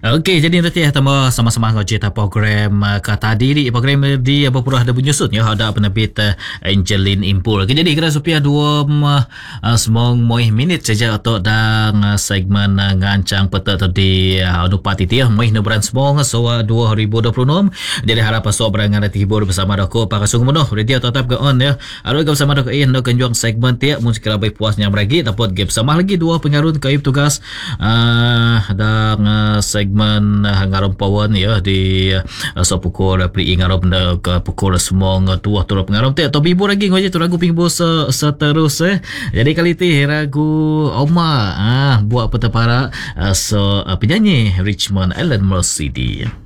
Okey, jadi nanti tama sama-sama cerita program ke tadi di program di berpurah ada menyusun ya ada penerbit Angeline Impul. Okey, jadi kira supaya 2 minit saja untuk dan segmen ngancang peta tadi nupat itu ya mai nebran semong so 2026. Jadi harap so berangan hibur bersama aku para sungguh menuh radio tetap ke on ya. Aro bersama aku nak kenjuang segmen tiap mungkin kira baik puasnya lagi dapat game sama lagi 2 pengarun kaib tugas dan segmen ngarom pawan ya di so pukul pri ngarom ke pukul semong tua turut pengarom te atau bibu lagi ngoje tu ragu pingbo seterus jadi kali ti ragu Oma buat peta para so penyanyi Richmond Allen Mercedes.